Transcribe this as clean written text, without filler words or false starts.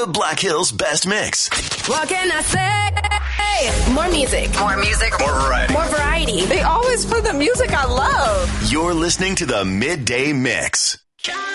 The Black Hills Best Mix. What can I say? More music. More music. More variety. More variety. They always play the music I love. You're listening to the Midday Mix.